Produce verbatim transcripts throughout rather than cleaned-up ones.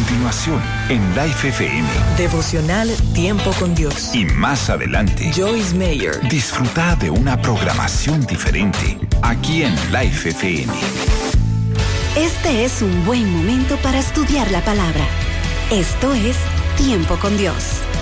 continuación en Life F M. Devocional Tiempo con Dios. Y más adelante, Joyce Meyer. Disfruta de una programación diferente aquí en Life F M. Este es un buen momento para estudiar la palabra. Esto es Tiempo con Dios.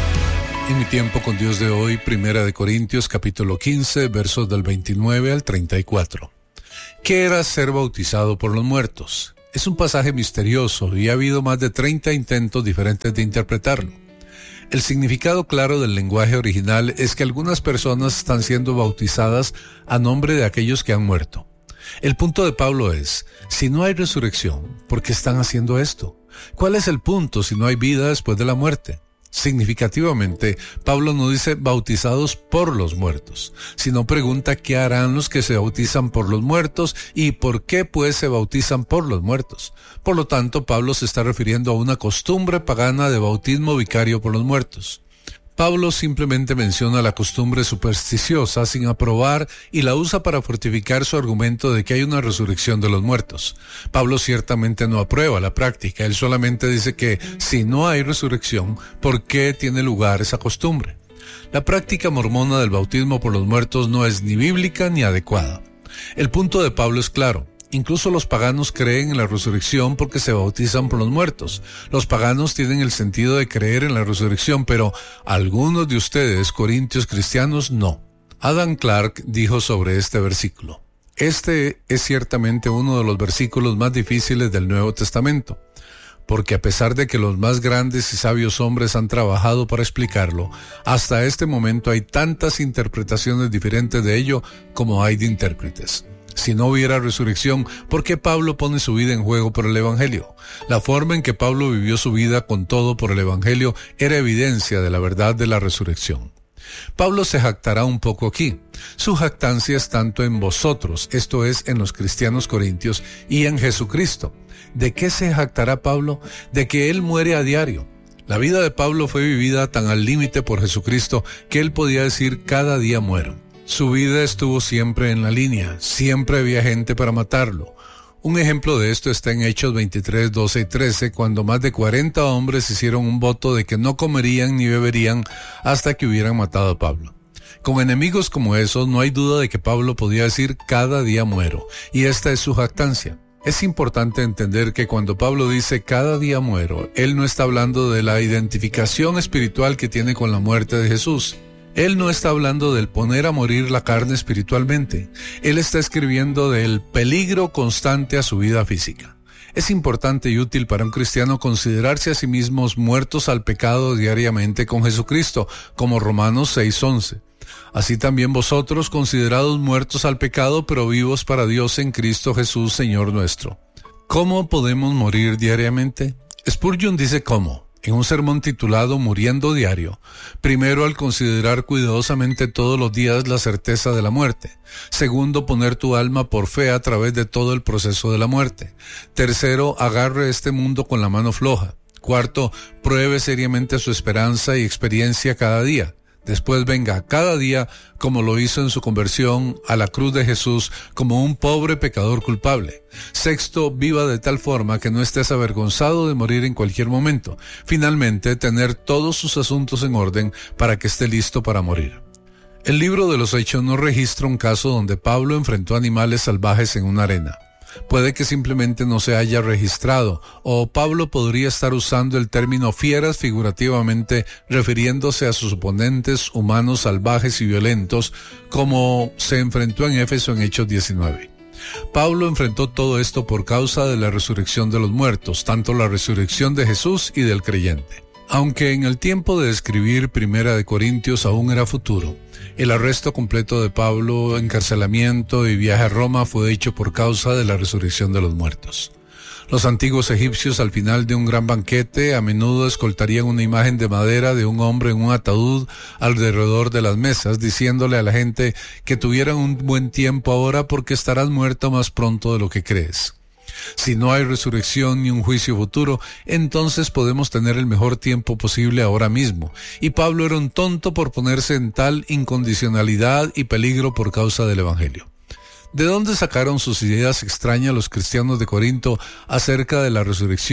En mi tiempo con Dios de hoy, Primera de Corintios, capítulo quince, versos del veintinueve al treinta y cuatro. ¿Qué era ser bautizado por los muertos? Es un pasaje misterioso y ha habido más de treinta intentos diferentes de interpretarlo. El significado claro del lenguaje original es que algunas personas están siendo bautizadas a nombre de aquellos que han muerto. El punto de Pablo es, si no hay resurrección, ¿por qué están haciendo esto? ¿Cuál es el punto si no hay vida después de la muerte? Significativamente, Pablo no dice bautizados por los muertos, sino pregunta qué harán los que se bautizan por los muertos y por qué pues se bautizan por los muertos. Por lo tanto, Pablo se está refiriendo a una costumbre pagana de bautismo vicario por los muertos. Pablo simplemente menciona la costumbre supersticiosa sin aprobar y la usa para fortificar su argumento de que hay una resurrección de los muertos. Pablo ciertamente no aprueba la práctica, él solamente dice que si no hay resurrección, ¿por qué tiene lugar esa costumbre? La práctica mormona del bautismo por los muertos no es ni bíblica ni adecuada. El punto de Pablo es claro. Incluso los paganos creen en la resurrección porque se bautizan por los muertos. Los paganos tienen el sentido de creer en la resurrección, pero algunos de ustedes, corintios cristianos, no. Adam Clarke dijo sobre este versículo: este es ciertamente uno de los versículos más difíciles del Nuevo Testamento, porque a pesar de que los más grandes y sabios hombres han trabajado para explicarlo, hasta este momento hay tantas interpretaciones diferentes de ello como hay de intérpretes. Si no hubiera resurrección, ¿por qué Pablo pone su vida en juego por el Evangelio? La forma en que Pablo vivió su vida con todo por el Evangelio era evidencia de la verdad de la resurrección. Pablo se jactará un poco aquí. Su jactancia es tanto en vosotros, esto es, en los cristianos corintios, y en Jesucristo. ¿De qué se jactará Pablo? De que él muere a diario. La vida de Pablo fue vivida tan al límite por Jesucristo que él podía decir cada día muero. Su vida estuvo siempre en la línea, siempre había gente para matarlo. Un ejemplo de esto está en Hechos veintitrés, doce y trece, cuando más de cuarenta hombres hicieron un voto de que no comerían ni beberían hasta que hubieran matado a Pablo. Con enemigos como esos, no hay duda de que Pablo podía decir cada día muero, y esta es su jactancia. Es importante entender que cuando Pablo dice cada día muero, él no está hablando de la identificación espiritual que tiene con la muerte de Jesús. Él no está hablando del poner a morir la carne espiritualmente. Él está escribiendo del peligro constante a su vida física. Es importante y útil para un cristiano considerarse a sí mismos muertos al pecado diariamente con Jesucristo, como Romanos seis once. Así también vosotros, considerados muertos al pecado, pero vivos para Dios en Cristo Jesús, Señor nuestro. ¿Cómo podemos morir diariamente? Spurgeon dice cómo. En un sermón titulado Muriendo Diario, primero al considerar cuidadosamente todos los días la certeza de la muerte. Segundo, poner tu alma por fe a través de todo el proceso de la muerte. Tercero, agarre este mundo con la mano floja. Cuarto, pruebe seriamente su esperanza y experiencia cada día. Después venga cada día, como lo hizo en su conversión a la cruz de Jesús, como un pobre pecador culpable. Sexto, viva de tal forma que no estés avergonzado de morir en cualquier momento. Finalmente, tener todos sus asuntos en orden para que esté listo para morir. El libro de los Hechos no registra un caso donde Pablo enfrentó animales salvajes en una arena. Puede que simplemente no se haya registrado, o Pablo podría estar usando el término fieras figurativamente refiriéndose a sus oponentes humanos salvajes y violentos, como se enfrentó en Éfeso en Hechos diecinueve. Pablo enfrentó todo esto por causa de la resurrección de los muertos, tanto la resurrección de Jesús y del creyente. Aunque en el tiempo de escribir Primera de Corintios aún era futuro, el arresto completo de Pablo, encarcelamiento y viaje a Roma fue hecho por causa de la resurrección de los muertos. Los antiguos egipcios, al final de un gran banquete, a menudo escoltarían una imagen de madera de un hombre en un ataúd alrededor de las mesas, diciéndole a la gente que tuvieran un buen tiempo ahora porque estarás muerto más pronto de lo que crees. Si no hay resurrección ni un juicio futuro, entonces podemos tener el mejor tiempo posible ahora mismo. Y Pablo era un tonto por ponerse en tal incondicionalidad y peligro por causa del Evangelio. ¿De dónde sacaron sus ideas extrañas los cristianos de Corinto acerca de la resurrección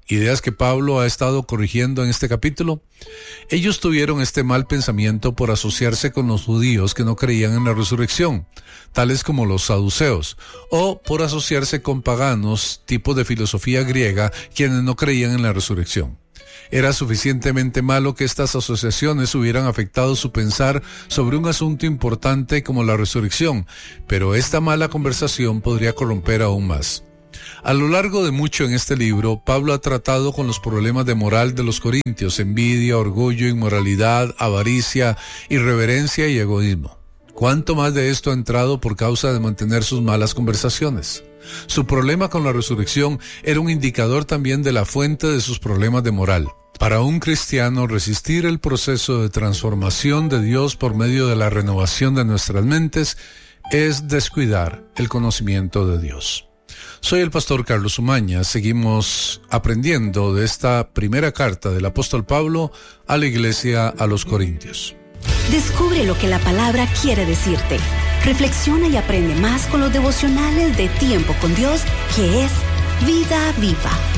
ideas que Pablo ha estado corrigiendo en este capítulo. Ellos tuvieron este mal pensamiento por asociarse con los judíos que no creían en la resurrección, tales como los saduceos, o por asociarse con paganos, tipo de filosofía griega, quienes no creían en la resurrección. Era suficientemente malo que estas asociaciones hubieran afectado su pensar sobre un asunto importante como la resurrección, pero esta mala conversación podría corromper aún más. A lo largo de mucho en este libro, Pablo ha tratado con los problemas de moral de los corintios: envidia, orgullo, inmoralidad, avaricia, irreverencia y egoísmo. ¿Cuánto más de esto ha entrado por causa de mantener sus malas conversaciones? Su problema con la resurrección era un indicador también de la fuente de sus problemas de moral. Para un cristiano, resistir el proceso de transformación de Dios por medio de la renovación de nuestras mentes es descuidar el conocimiento de Dios. Soy el pastor Carlos Umaña. Seguimos aprendiendo de esta primera carta del apóstol Pablo a la iglesia a los Corintios. Descubre lo que la palabra quiere decirte. Reflexiona y aprende más con los devocionales de Tiempo con Dios, que es Vida Viva.